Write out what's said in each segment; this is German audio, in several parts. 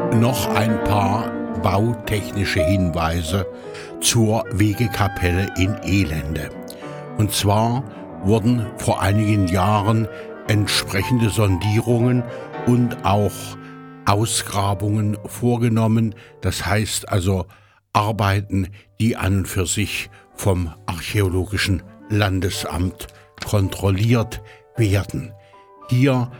Noch ein paar bautechnische Hinweise zur Wegekapelle in Elende. Und zwar wurden vor einigen Jahren entsprechende Sondierungen und auch Ausgrabungen vorgenommen. Das heißt also Arbeiten, die an und für sich vom Archäologischen Landesamt kontrolliert werden. Hier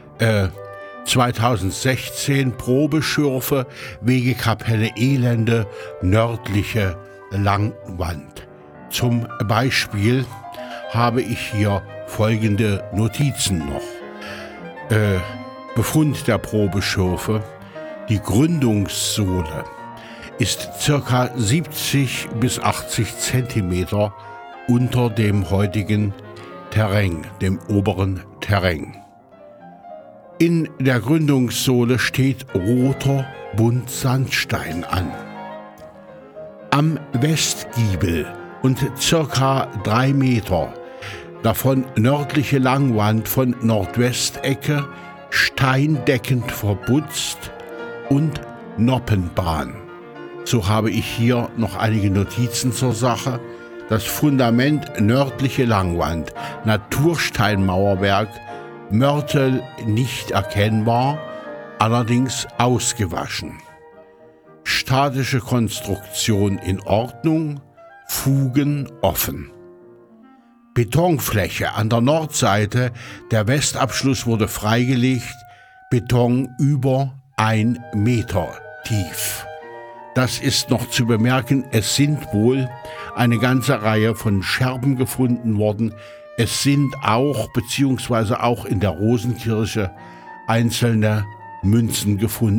2016 Probeschürfe, Wegekapelle Elende, nördliche Langwand. Zum Beispiel habe ich hier folgende Notizen noch. Befund der Probeschürfe: Die Gründungssohle ist ca. 70 bis 80 Zentimeter unter dem heutigen Terrain, dem oberen Terrain. In der Gründungssohle steht roter Buntsandstein an. Am Westgiebel und ca. 3 Meter, davon nördliche Langwand von Nordwestecke, steindeckend verputzt und Noppenbahn. So habe ich hier noch einige Notizen zur Sache. Das Fundament nördliche Langwand, Natursteinmauerwerk, Mörtel nicht erkennbar, allerdings ausgewaschen. Statische Konstruktion in Ordnung, Fugen offen. Betonfläche an der Nordseite, der Westabschluss wurde freigelegt, Beton über 1 Meter tief. Das ist noch zu bemerken, es sind wohl eine ganze Reihe von Scherben gefunden worden. Es sind auch, beziehungsweise auch in der Rosenkirche, einzelne Münzen gefunden.